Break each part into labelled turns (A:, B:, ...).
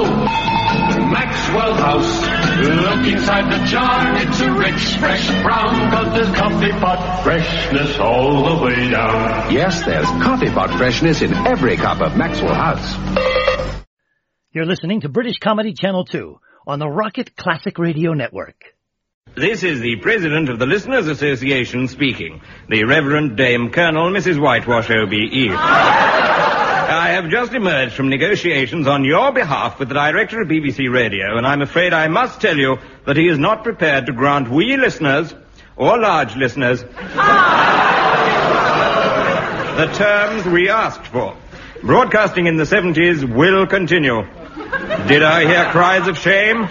A: Maxwell House. Look inside the jar, it's a rich, fresh brown, 'cause there's coffee pot freshness all the way down.
B: Yes, there's coffee pot freshness in every cup of Maxwell House.
C: You're listening to British Comedy Channel 2 on the Rocket Classic Radio Network.
D: This is the President of the Listeners Association speaking, the Reverend Dame Colonel Mrs. Whitewash OBE. I have just emerged from negotiations on your behalf with the Director of BBC Radio, and I'm afraid I must tell you that he is not prepared to grant we listeners, or large listeners, the terms we asked for. Broadcasting in the 70s will continue. Did I hear cries of shame?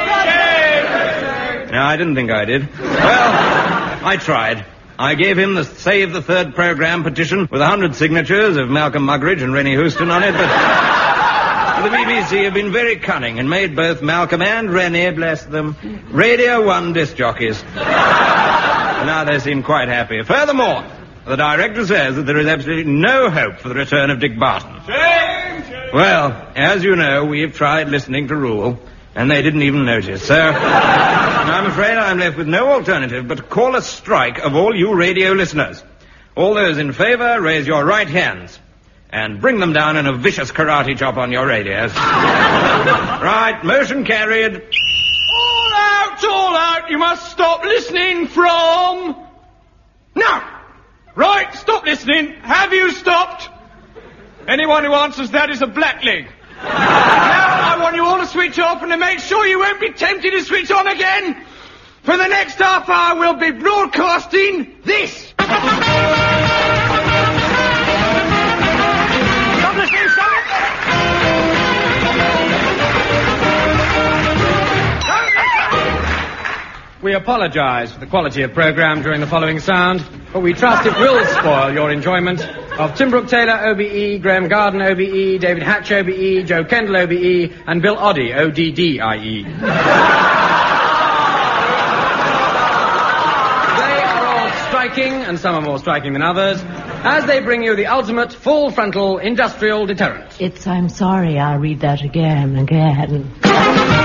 D: No, I didn't think I did. Well, I tried. I gave him the Save the Third Programme petition with 100 signatures of Malcolm Muggeridge and Rennie Houston on it, but the BBC have been very cunning and made both Malcolm and Rennie, bless them, Radio 1 disc jockeys. Now they seem quite happy. Furthermore, the director says that there is absolutely no hope for the return of Dick Barton.
A: Shame!
D: Well, as you know, we've tried listening to Rule, and they didn't even notice. So, I'm afraid I'm left with no alternative but to call a strike of all you radio listeners. All those in favor, raise your right hands and bring them down in a vicious karate chop on your radios. Right, motion carried.
A: All out! You must stop listening from... Now! Right, stop listening. Have you stopped? Anyone who answers that is a blackleg. Now I want you all to switch off and to make sure you won't be tempted to switch on again. For the next half hour we'll be broadcasting this. Stop listening, stop it!
E: We apologise for the quality of programme during the following sound, but we trust it will spoil your enjoyment of Tim Brooke Taylor, OBE, Graham Garden, OBE, David Hatch, OBE, Joe Kendall, OBE, and Bill Oddie, ODDIE. They are all striking, and some are more striking than others, as they bring you the ultimate full-frontal industrial deterrent.
F: I'm sorry, I'll read that again.